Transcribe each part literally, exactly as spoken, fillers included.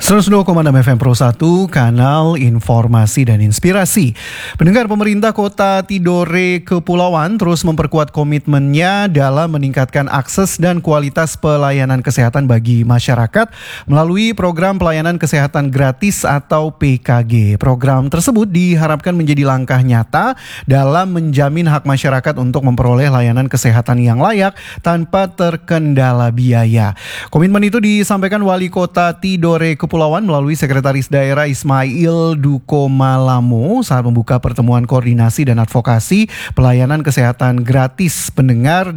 seratus dua koma enam F M Pro satu, kanal informasi dan inspirasi. Pendengar, pemerintah Kota Tidore Kepulauan terus memperkuat komitmennya dalam meningkatkan akses dan kualitas pelayanan kesehatan bagi masyarakat melalui program pelayanan kesehatan gratis atau P K G. Program tersebut diharapkan menjadi langkah nyata dalam menjamin hak masyarakat untuk memperoleh layanan kesehatan yang layak tanpa terkendala biaya. Komitmen itu disampaikan Wali Kota Tidore Kepulauan melalui Sekretaris Daerah Ismail Dukomalamo saat membuka pertemuan koordinasi dan advokasi pelayanan kesehatan gratis pendengar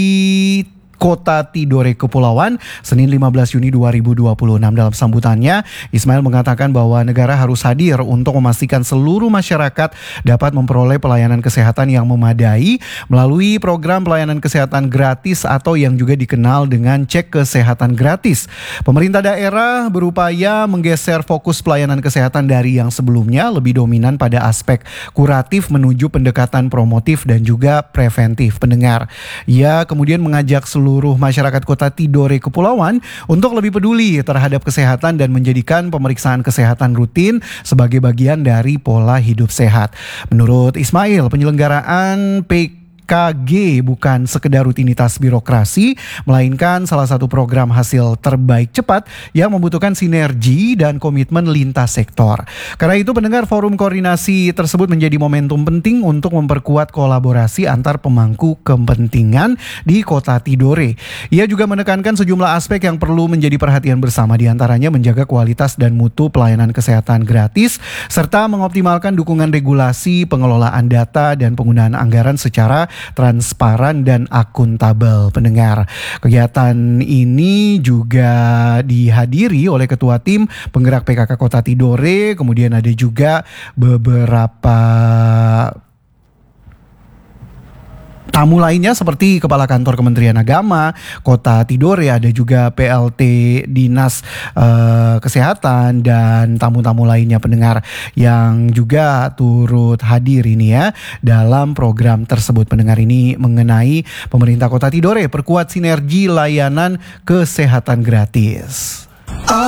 di Kota Tidore Kepulauan, Senin lima belas Juni dua ribu dua puluh enam. Dalam sambutannya, Ismail mengatakan bahwa negara harus hadir untuk memastikan seluruh masyarakat dapat memperoleh pelayanan kesehatan yang memadai melalui program pelayanan kesehatan gratis atau yang juga dikenal dengan cek kesehatan gratis. Pemerintah daerah berupaya menggeser fokus pelayanan kesehatan dari yang sebelumnya lebih dominan pada aspek kuratif menuju pendekatan promotif dan juga preventif pendengar. Ia kemudian mengajak seluruh seluruh masyarakat Kota Tidore Kepulauan untuk lebih peduli terhadap kesehatan dan menjadikan pemeriksaan kesehatan rutin sebagai bagian dari pola hidup sehat. Menurut Ismail, penyelenggaraan P K G bukan sekedar rutinitas birokrasi, melainkan salah satu program hasil terbaik cepat yang membutuhkan sinergi dan komitmen lintas sektor. Karena itu, pendengar, forum koordinasi tersebut menjadi momentum penting untuk memperkuat kolaborasi antar pemangku kepentingan di Kota Tidore. Ia juga menekankan sejumlah aspek yang perlu menjadi perhatian bersama, diantaranya menjaga kualitas dan mutu pelayanan kesehatan gratis, serta mengoptimalkan dukungan regulasi, pengelolaan data, dan penggunaan anggaran secara transparan dan akuntabel pendengar. Kegiatan ini juga dihadiri oleh Ketua Tim Penggerak P K K Kota Tidore, kemudian ada juga beberapa tamu lainnya seperti Kepala Kantor Kementerian Agama Kota Tidore, ada juga P L T Dinas uh, Kesehatan dan tamu-tamu lainnya pendengar yang juga turut hadir ini ya dalam program tersebut. Pendengar, ini mengenai pemerintah Kota Tidore perkuat sinergi layanan kesehatan gratis.